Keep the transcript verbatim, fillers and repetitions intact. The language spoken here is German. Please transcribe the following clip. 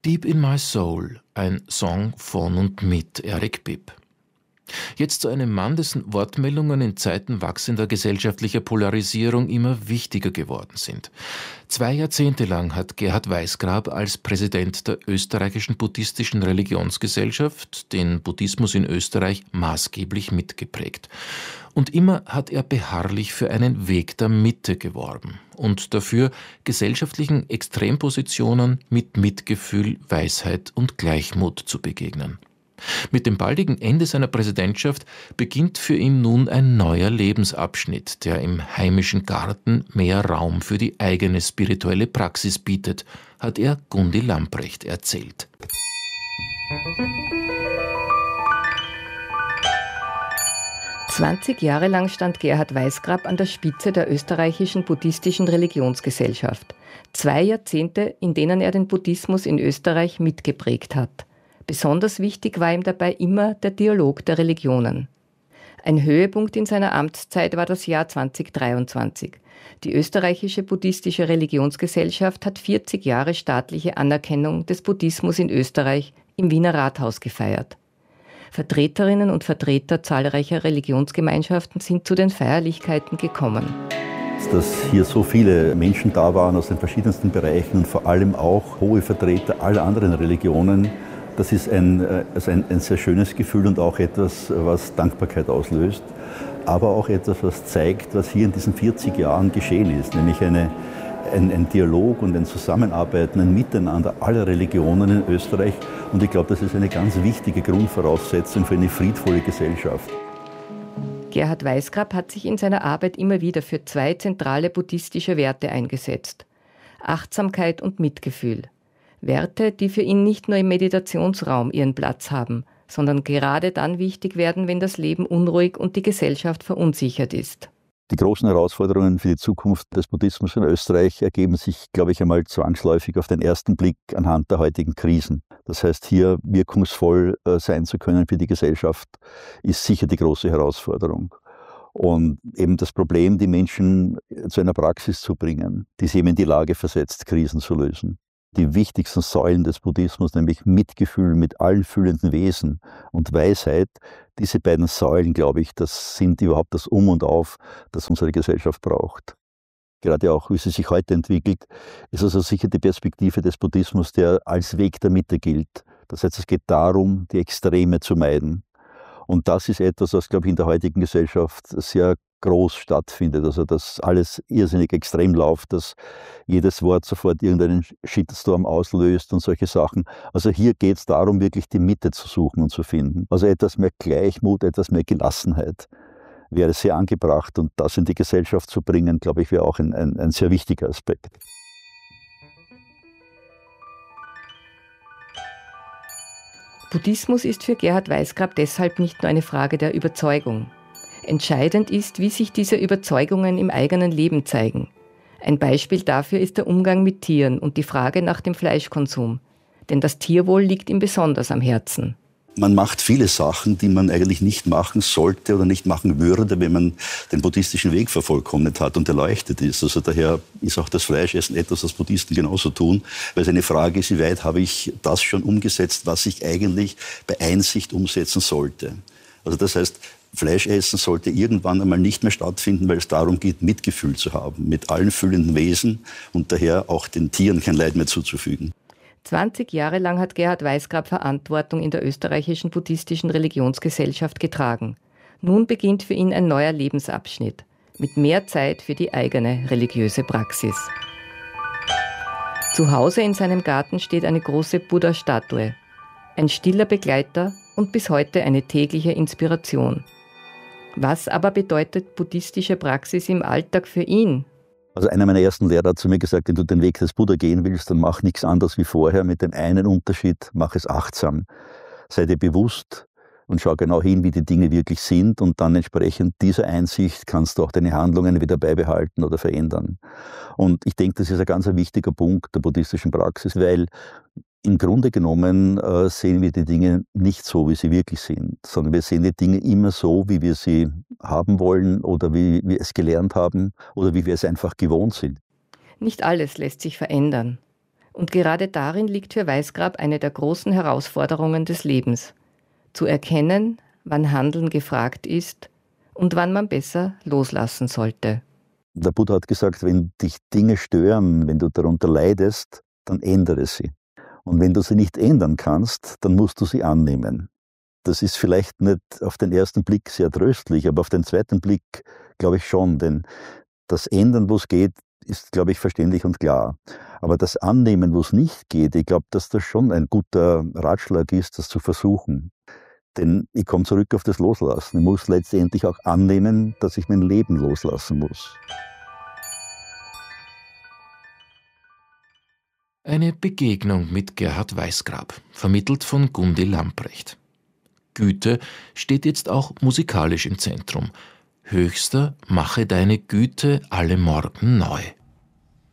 Deep in My Soul, ein Song von und mit Eric Bibb. Jetzt zu einem Mann, dessen Wortmeldungen in Zeiten wachsender gesellschaftlicher Polarisierung immer wichtiger geworden sind. Zwei Jahrzehnte lang hat Gerhard Weißgrab als Präsident der österreichischen buddhistischen Religionsgesellschaft den Buddhismus in Österreich maßgeblich mitgeprägt. Und immer hat er beharrlich für einen Weg der Mitte geworben und dafür gesellschaftlichen Extrempositionen mit Mitgefühl, Weisheit und Gleichmut zu begegnen. Mit dem baldigen Ende seiner Präsidentschaft beginnt für ihn nun ein neuer Lebensabschnitt, der im heimischen Garten mehr Raum für die eigene spirituelle Praxis bietet, hat er Gundi Lamprecht erzählt. zwanzig Jahre lang stand Gerhard Weißgrab an der Spitze der österreichischen buddhistischen Religionsgesellschaft. Zwei Jahrzehnte, in denen er den Buddhismus in Österreich mitgeprägt hat. Besonders wichtig war ihm dabei immer der Dialog der Religionen. Ein Höhepunkt in seiner Amtszeit war das Jahr zweitausenddreiundzwanzig. Die österreichische buddhistische Religionsgesellschaft hat vierzig Jahre staatliche Anerkennung des Buddhismus in Österreich im Wiener Rathaus gefeiert. Vertreterinnen und Vertreter zahlreicher Religionsgemeinschaften sind zu den Feierlichkeiten gekommen. Dass hier so viele Menschen da waren aus den verschiedensten Bereichen und vor allem auch hohe Vertreter aller anderen Religionen, das ist ein, also ein, ein sehr schönes Gefühl und auch etwas, was Dankbarkeit auslöst, aber auch etwas, was zeigt, was hier in diesen vierzig Jahren geschehen ist, nämlich eine, ein, ein Dialog und ein Zusammenarbeiten, ein Miteinander aller Religionen in Österreich. Und ich glaube, das ist eine ganz wichtige Grundvoraussetzung für eine friedvolle Gesellschaft. Gerhard Weißgrab hat sich in seiner Arbeit immer wieder für zwei zentrale buddhistische Werte eingesetzt: Achtsamkeit und Mitgefühl. Werte, die für ihn nicht nur im Meditationsraum ihren Platz haben, sondern gerade dann wichtig werden, wenn das Leben unruhig und die Gesellschaft verunsichert ist. Die großen Herausforderungen für die Zukunft des Buddhismus in Österreich ergeben sich, glaube ich, einmal zwangsläufig auf den ersten Blick anhand der heutigen Krisen. Das heißt, hier wirkungsvoll sein zu können für die Gesellschaft, ist sicher die große Herausforderung. Und eben das Problem, die Menschen zu einer Praxis zu bringen, die sie eben in die Lage versetzt, Krisen zu lösen. Die wichtigsten Säulen des Buddhismus, nämlich Mitgefühl mit allen fühlenden Wesen und Weisheit, diese beiden Säulen, glaube ich, das sind überhaupt das Um und Auf, das unsere Gesellschaft braucht. Gerade auch, wie sie sich heute entwickelt, ist also sicher die Perspektive des Buddhismus, der als Weg der Mitte gilt. Das heißt, es geht darum, die Extreme zu meiden. Und das ist etwas, was, glaube ich, in der heutigen Gesellschaft sehr groß stattfindet, also dass alles irrsinnig extrem läuft, dass jedes Wort sofort irgendeinen Shitstorm auslöst und solche Sachen. Also hier geht es darum, wirklich die Mitte zu suchen und zu finden. Also etwas mehr Gleichmut, etwas mehr Gelassenheit wäre sehr angebracht, und das in die Gesellschaft zu bringen, glaube ich, wäre auch ein, ein, ein sehr wichtiger Aspekt. Buddhismus ist für Gerhard Weißgrab deshalb nicht nur eine Frage der Überzeugung. Entscheidend ist, wie sich diese Überzeugungen im eigenen Leben zeigen. Ein Beispiel dafür ist der Umgang mit Tieren und die Frage nach dem Fleischkonsum. Denn das Tierwohl liegt ihm besonders am Herzen. Man macht viele Sachen, die man eigentlich nicht machen sollte oder nicht machen würde, wenn man den buddhistischen Weg vervollkommnet hat und erleuchtet ist. Also daher ist auch das Fleischessen etwas, was Buddhisten genauso tun. Weil es eine Frage ist, wie weit habe ich das schon umgesetzt, was ich eigentlich bei Einsicht umsetzen sollte. Also das heißt, Fleischessen sollte irgendwann einmal nicht mehr stattfinden, weil es darum geht, Mitgefühl zu haben mit allen fühlenden Wesen und daher auch den Tieren kein Leid mehr zuzufügen. zwanzig Jahre lang hat Gerhard Weißgrab Verantwortung in der österreichischen buddhistischen Religionsgesellschaft getragen. Nun beginnt für ihn ein neuer Lebensabschnitt mit mehr Zeit für die eigene religiöse Praxis. Zu Hause in seinem Garten steht eine große Buddha-Statue. Ein stiller Begleiter und bis heute eine tägliche Inspiration. Was aber bedeutet buddhistische Praxis im Alltag für ihn? Also einer meiner ersten Lehrer hat zu mir gesagt, wenn du den Weg des Buddha gehen willst, dann mach nichts anderes wie vorher, mit dem einen Unterschied, mach es achtsam. Sei dir bewusst und schau genau hin, wie die Dinge wirklich sind, und dann entsprechend dieser Einsicht kannst du auch deine Handlungen wieder beibehalten oder verändern. Und ich denke, das ist ein ganz wichtiger Punkt der buddhistischen Praxis, weil im Grunde genommen äh, sehen wir die Dinge nicht so, wie sie wirklich sind, sondern wir sehen die Dinge immer so, wie wir sie haben wollen oder wie wir es gelernt haben oder wie wir es einfach gewohnt sind. Nicht alles lässt sich verändern. Und gerade darin liegt für Weisgrab eine der großen Herausforderungen des Lebens. Zu erkennen, wann Handeln gefragt ist und wann man besser loslassen sollte. Der Buddha hat gesagt, wenn dich Dinge stören, wenn du darunter leidest, dann ändere sie. Und wenn du sie nicht ändern kannst, dann musst du sie annehmen. Das ist vielleicht nicht auf den ersten Blick sehr tröstlich, aber auf den zweiten Blick glaube ich schon, denn das Ändern, wo es geht, ist, glaube ich, verständlich und klar. Aber das Annehmen, wo es nicht geht, ich glaube, dass das schon ein guter Ratschlag ist, das zu versuchen. Denn ich komme zurück auf das Loslassen. Ich muss letztendlich auch annehmen, dass ich mein Leben loslassen muss. Eine Begegnung mit Gerhard Weisgrab, vermittelt von Gundi Lamprecht. Güte steht jetzt auch musikalisch im Zentrum. Höchster, mache deine Güte alle Morgen neu.